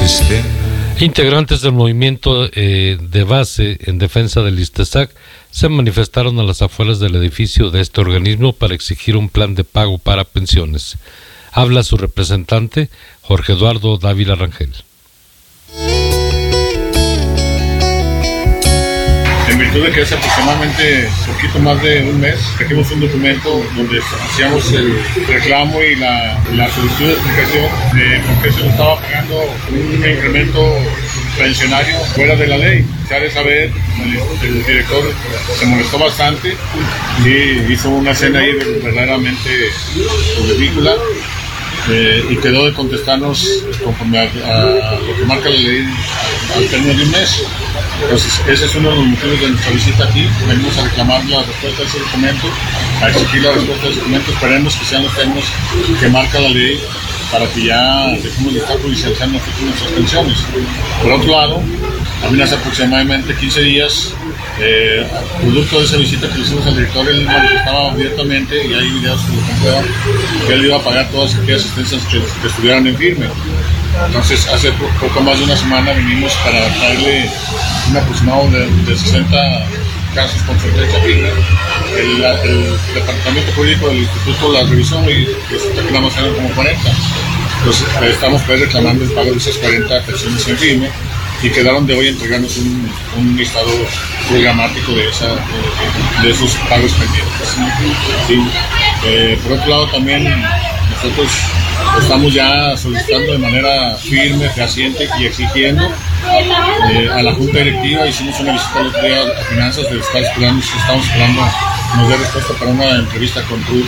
Integrantes del movimiento de base en defensa del ISTESAC se manifestaron a las afueras del edificio de este organismo para exigir un plan de pago para pensiones. Habla su representante, Jorge Eduardo Dávila Rangel. En virtud de que hace aproximadamente poquito más de un mes trajimos un documento donde hacíamos el reclamo y la solicitud de explicación de por qué se nos estaba pagando un incremento pensionario fuera de la ley. Se ha de saber, el director se molestó bastante y hizo una escena ahí verdaderamente ridícula. Y quedó de contestarnos conforme a lo que marca la ley al término de un mes. Entonces, ese es uno de los motivos de nuestra visita aquí. Venimos a reclamar la respuesta de ese documento, a exigir la respuesta de ese documento. Esperemos que sean los términos que marca la ley para que ya dejemos de estar judicializando nuestras pensiones. Por otro lado, también hace aproximadamente 15 días, producto de esa visita que le hicimos al director, él manifestaba abiertamente, y hay videos que lo comprueban, que él iba a pagar todas aquellas asistencias que estuvieran en firme. Entonces, hace poco más de una semana vinimos para traerle un aproximado de 60 casos con sentencia firme. El departamento jurídico del instituto la revisó y resulta que nada más eran como 40. Entonces, estamos reclamando el pago de esas 40 pensiones en firme y quedaron de hoy entregarnos un listado programático de esos pagos pendientes. Sí. Por otro lado, también nosotros estamos ya solicitando de manera firme, fehaciente y exigiendo a la Junta Directiva. Hicimos una visita el otro día a Finanzas, estamos esperando nos dé respuesta para una entrevista con RUD.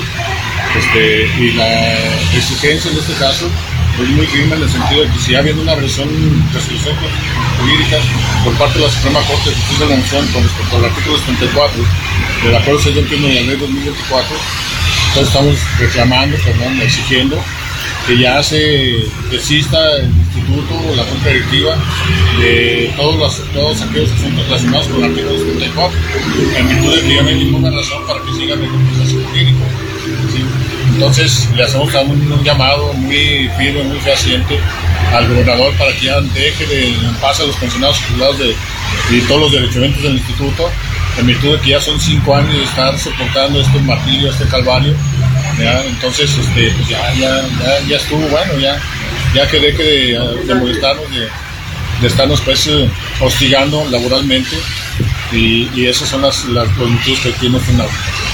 Y la exigencia en este caso es muy firme en el sentido de que si ha habido una resolución jurídica por parte de la Suprema Corte de Justicia de la Nación con respecto al artículo 74 del Acuerdo 621 de la Ley 2024, entonces estamos exigiendo que ya se desista el instituto o la Junta Directiva de todos aquellos asuntos relacionados con el artículo 74, en virtud de que ya no hay ninguna razón para que sigan el proceso jurídico. ¿Sí? Entonces le hacemos un llamado muy firme, muy fehaciente al gobernador para que ya deje de en paz a los pensionados y jubilados y todos los derechohabientes del instituto, en virtud de que ya son 5 años de estar soportando este martirio, este calvario. ¿Ya? Entonces pues ya estuvo bueno, ya que deje de molestarnos, de estarnos hostigando laboralmente, y esos son los motivos que tiene fundado.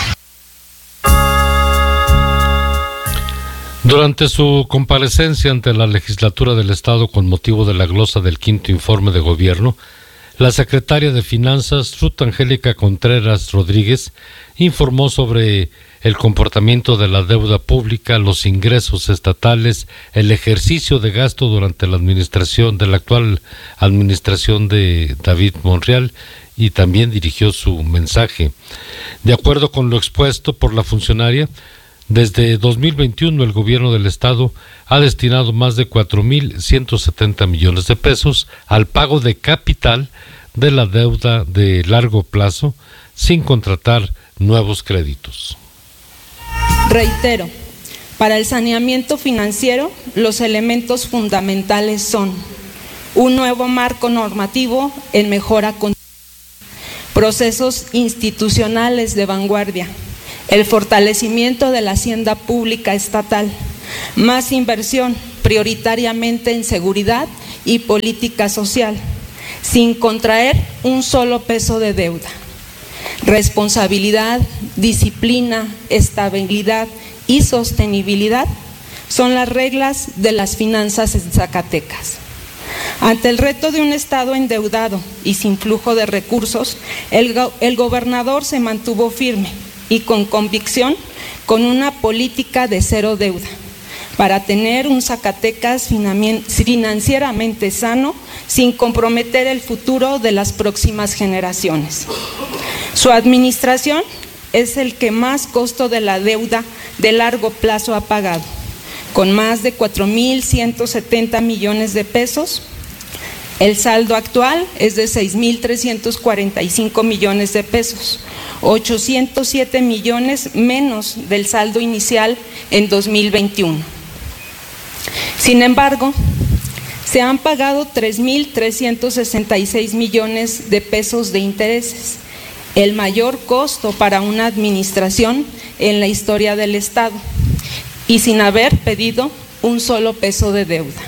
Durante su comparecencia ante la legislatura del Estado con motivo de la glosa del quinto informe de gobierno, la secretaria de Finanzas, Ruth Angélica Contreras Rodríguez, informó sobre el comportamiento de la deuda pública, los ingresos estatales, el ejercicio de gasto durante la actual administración de David Monreal, y también dirigió su mensaje. De acuerdo con lo expuesto por la funcionaria, desde 2021 el gobierno del Estado ha destinado más de 4,170 millones de pesos al pago de capital de la deuda de largo plazo sin contratar nuevos créditos. Reitero, para el saneamiento financiero los elementos fundamentales son un nuevo marco normativo en mejora continua, procesos institucionales de vanguardia, el fortalecimiento de la hacienda pública estatal, más inversión prioritariamente en seguridad y política social, sin contraer un solo peso de deuda. Responsabilidad, disciplina, estabilidad y sostenibilidad son las reglas de las finanzas en Zacatecas. Ante el reto de un Estado endeudado y sin flujo de recursos, el gobernador se mantuvo firme y con convicción con una política de cero deuda, para tener un Zacatecas financieramente sano sin comprometer el futuro de las próximas generaciones. Su administración es el que más costo de la deuda de largo plazo ha pagado, con más de 4,170 millones de pesos. El saldo actual es de 6,345 millones de pesos, 807 millones menos del saldo inicial en 2021. Sin embargo, Se han pagado 3.366 millones de pesos de intereses, el mayor costo para una administración en la historia del Estado, y sin haber pedido un solo peso de deuda.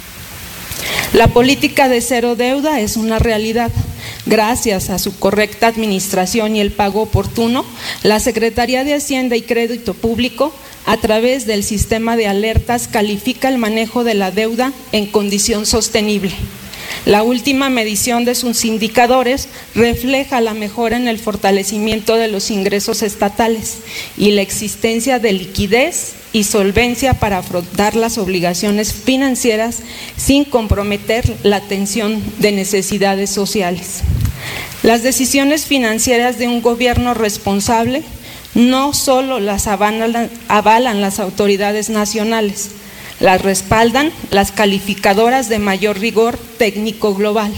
La política de cero deuda es una realidad. Gracias a su correcta administración y el pago oportuno, la Secretaría de Hacienda y Crédito Público, a través del sistema de alertas, califica el manejo de la deuda en condición sostenible. La última medición de sus indicadores refleja la mejora en el fortalecimiento de los ingresos estatales y la existencia de liquidez y solvencia para afrontar las obligaciones financieras sin comprometer la atención de necesidades sociales. Las decisiones financieras de un gobierno responsable no solo las avalan las autoridades nacionales, las respaldan las calificadoras de mayor rigor técnico global.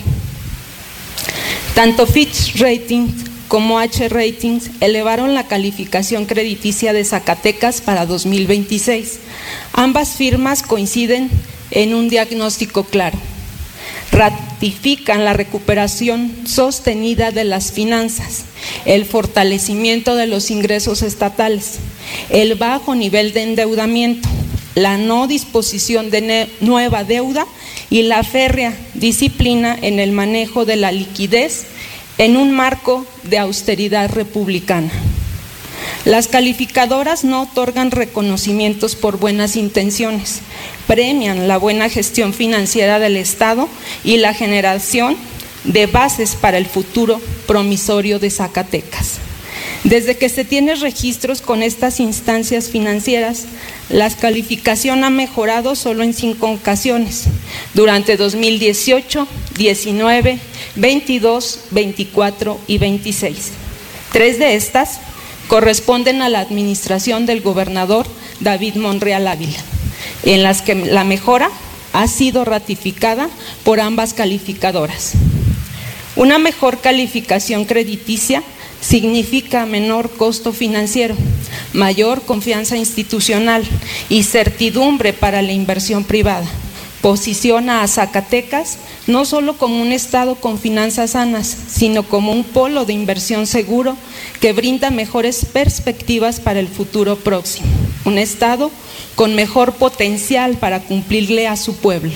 Tanto Fitch Ratings como H Ratings elevaron la calificación crediticia de Zacatecas para 2026. Ambas firmas coinciden en un diagnóstico claro. Ratifican la recuperación sostenida de las finanzas, el fortalecimiento de los ingresos estatales, el bajo nivel de endeudamiento, la no disposición de nueva deuda y la férrea disciplina en el manejo de la liquidez en un marco de austeridad republicana. Las calificadoras no otorgan reconocimientos por buenas intenciones, premian la buena gestión financiera del Estado y la generación de bases para el futuro promisorio de Zacatecas. Desde que se tienen registros con estas instancias financieras, la calificación ha mejorado solo en 5 ocasiones, durante 2018, 19, 22, 24 y 26. 3 de estas corresponden a la administración del gobernador David Monreal Ávila, en las que la mejora ha sido ratificada por ambas calificadoras. Una mejor calificación crediticia significa menor costo financiero, mayor confianza institucional y certidumbre para la inversión privada. Posiciona a Zacatecas no solo como un estado con finanzas sanas, sino como un polo de inversión seguro que brinda mejores perspectivas para el futuro próximo. Un estado con mejor potencial para cumplirle a su pueblo.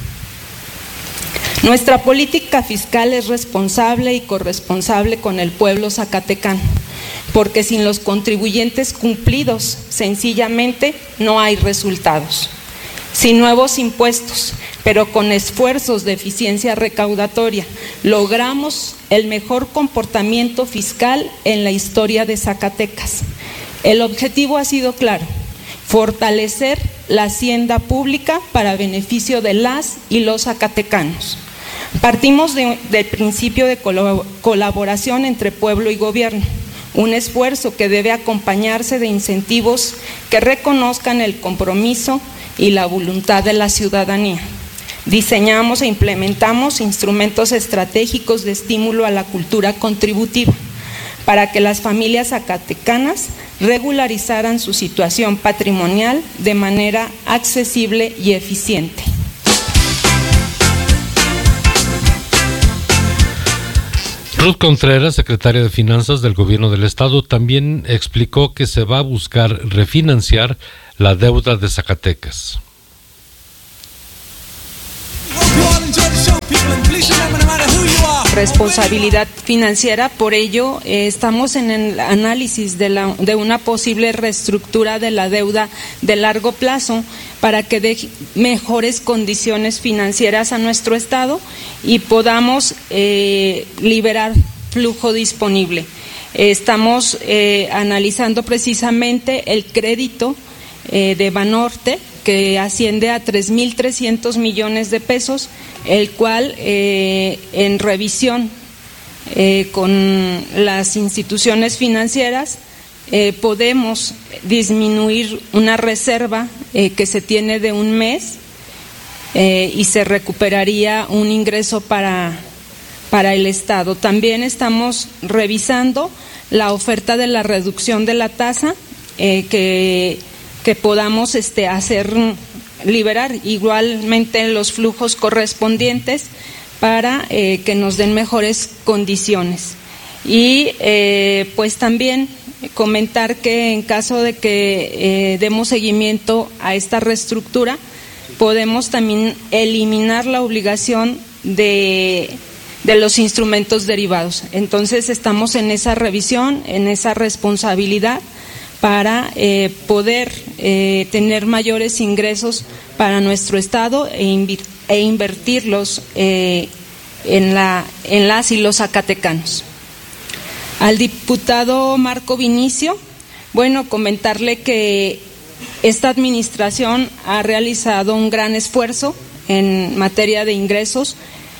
Nuestra política fiscal es responsable y corresponsable con el pueblo zacatecano, porque sin los contribuyentes cumplidos, sencillamente no hay resultados. Sin nuevos impuestos, pero con esfuerzos de eficiencia recaudatoria, logramos el mejor comportamiento fiscal en la historia de Zacatecas. El objetivo ha sido claro: fortalecer la hacienda pública para beneficio de las y los zacatecanos. Partimos del principio de colaboración entre pueblo y gobierno, un esfuerzo que debe acompañarse de incentivos que reconozcan el compromiso y la voluntad de la ciudadanía. Diseñamos e implementamos instrumentos estratégicos de estímulo a la cultura contributiva para que las familias zacatecanas regularizaran su situación patrimonial de manera accesible y eficiente. Ruth Contreras, secretaria de Finanzas del Gobierno del Estado, también explicó que se va a buscar refinanciar la deuda de Zacatecas. Responsabilidad financiera, por ello estamos en el análisis de una posible reestructura de la deuda de largo plazo para que dé mejores condiciones financieras a nuestro Estado y podamos liberar flujo disponible. Estamos analizando precisamente el crédito de Banorte, que asciende a 3.300 millones de pesos, el cual en revisión con las instituciones financieras podemos disminuir una reserva que se tiene de un mes y se recuperaría un ingreso para el Estado. También estamos revisando la oferta de la reducción de la tasa que podamos hacer liberar igualmente los flujos correspondientes para que nos den mejores condiciones. Y pues también comentar que en caso de que demos seguimiento a esta reestructura, podemos también eliminar la obligación de los instrumentos derivados. Entonces estamos en esa revisión, en esa responsabilidad para poder tener mayores ingresos para nuestro Estado e invertirlos en las y los zacatecanos. Al diputado Marco Vinicio, bueno, comentarle que esta administración ha realizado un gran esfuerzo en materia de ingresos.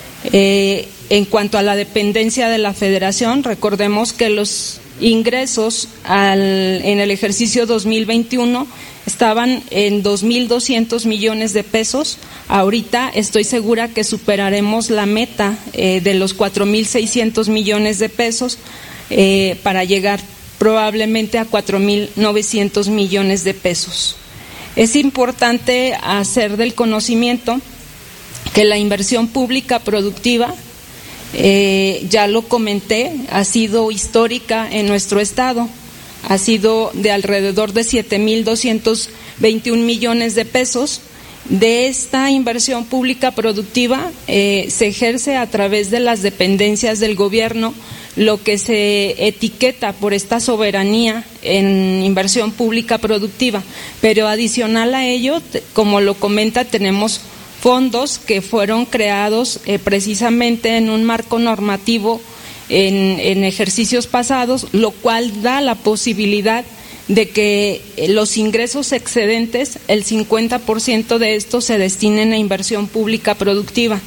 En cuanto a la dependencia de la Federación, recordemos que los ingresos en el ejercicio 2021 estaban en 2.200 millones de pesos. Ahorita estoy segura que superaremos la meta de los 4.600 millones de pesos para llegar probablemente a 4.900 millones de pesos. Es importante hacer del conocimiento que la inversión pública productiva, ya lo comenté, ha sido histórica en nuestro Estado, ha sido de alrededor de 7.221 millones de pesos. De esta inversión pública productiva se ejerce a través de las dependencias del gobierno, lo que se etiqueta por esta soberanía en inversión pública productiva, pero adicional a ello, como lo comenta, tenemos fondos que fueron creados precisamente en un marco normativo en ejercicios pasados, lo cual da la posibilidad de que los ingresos excedentes, el 50% de estos se destinen a inversión pública productiva.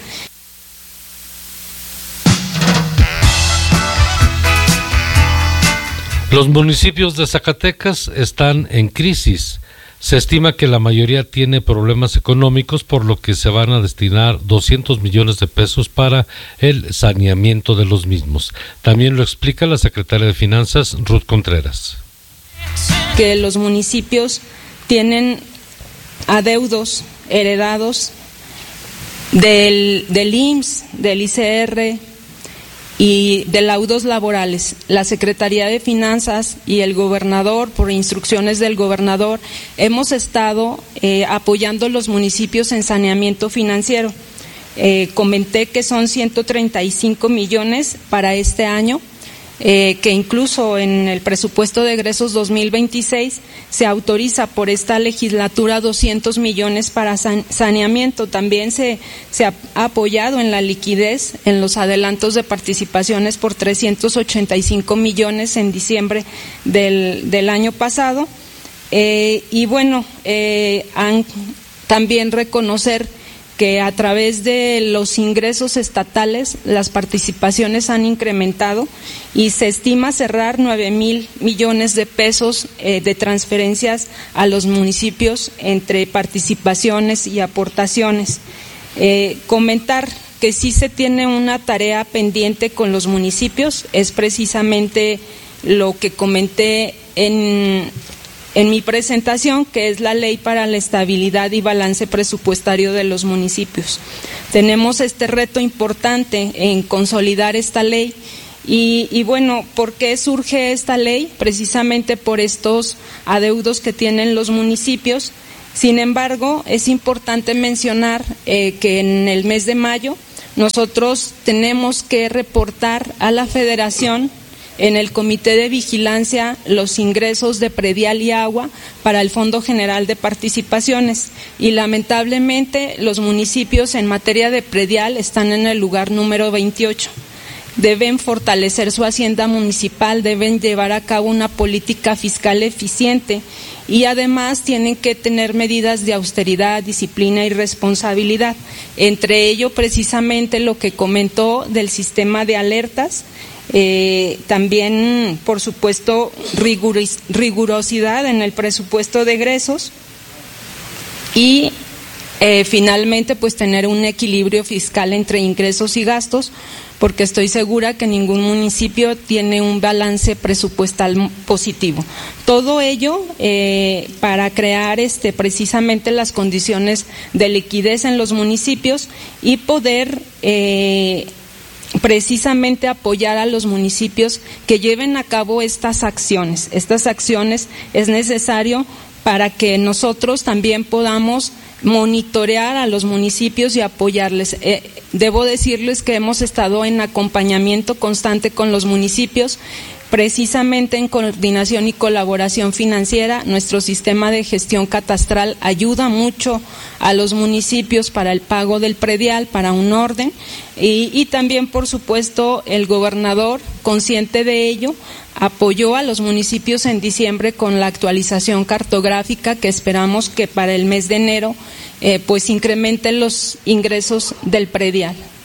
Los municipios de Zacatecas están en crisis. Se estima que la mayoría tiene problemas económicos, por lo que se van a destinar 200 millones de pesos para el saneamiento de los mismos. También lo explica la secretaria de Finanzas, Ruth Contreras. Que los municipios tienen adeudos heredados del IMSS, del ICR y de laudos laborales. La Secretaría de Finanzas y el gobernador, por instrucciones del gobernador, hemos estado apoyando los municipios en saneamiento financiero. Comenté que son 135 millones para este año, que incluso en el presupuesto de egresos 2026 se autoriza por esta legislatura 200 millones para saneamiento. También se ha apoyado en la liquidez, en los adelantos de participaciones por 385 millones en diciembre del año pasado. Y bueno, también reconocer que a través de los ingresos estatales las participaciones han incrementado y se estima cerrar 9,000 millones de pesos de transferencias a los municipios entre participaciones y aportaciones. Comentar que sí se tiene una tarea pendiente con los municipios, es precisamente lo que comenté en mi presentación, que es la Ley para la Estabilidad y Balance Presupuestario de los Municipios. Tenemos este reto importante en consolidar esta ley y bueno, ¿por qué surge esta ley? Precisamente por estos adeudos que tienen los municipios. Sin embargo, es importante mencionar que en el mes de mayo nosotros tenemos que reportar a la Federación en el Comité de Vigilancia los ingresos de predial y agua para el Fondo General de Participaciones y lamentablemente los municipios en materia de predial están en el lugar número 28. Deben fortalecer su hacienda municipal, deben llevar a cabo una política fiscal eficiente y además tienen que tener medidas de austeridad, disciplina y responsabilidad. Entre ello, precisamente lo que comentó del sistema de alertas, también, por supuesto, rigurosidad en el presupuesto de egresos y Finalmente, pues tener un equilibrio fiscal entre ingresos y gastos, porque estoy segura que ningún municipio tiene un balance presupuestal positivo. Todo ello para crear precisamente las condiciones de liquidez en los municipios y poder precisamente apoyar a los municipios que lleven a cabo estas acciones. Estas acciones es necesario para que nosotros también podamos monitorear a los municipios y apoyarles. Debo decirles que hemos estado en acompañamiento constante con los municipios, precisamente en coordinación y colaboración financiera. Nuestro sistema de gestión catastral ayuda mucho a los municipios para el pago del predial, para un orden, y también, por supuesto, el gobernador, consciente de ello, apoyó a los municipios en diciembre con la actualización cartográfica que esperamos que para el mes de enero pues incrementen los ingresos del predial.